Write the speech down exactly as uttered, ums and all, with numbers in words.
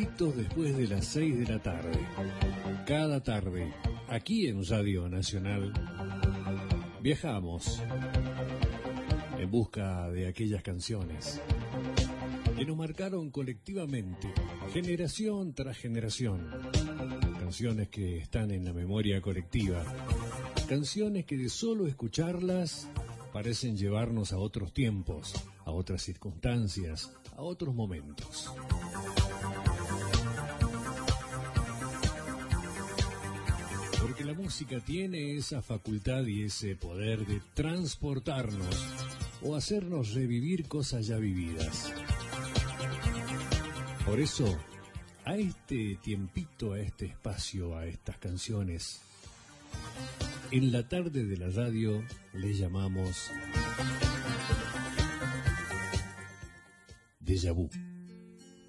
minutitos después de las seis de la tarde. Cada tarde, aquí en Radio Nacional, viajamos en busca de aquellas canciones que nos marcaron colectivamente, generación tras generación. Canciones que están en la memoria colectiva. Canciones que de solo escucharlas parecen llevarnos a otros tiempos, a otras circunstancias, a otros momentos. Porque la música tiene esa facultad y ese poder de transportarnos o hacernos revivir cosas ya vividas. Por eso, a este tiempito, a este espacio, a estas canciones, en la tarde de la radio le llamamos Déjà Vu.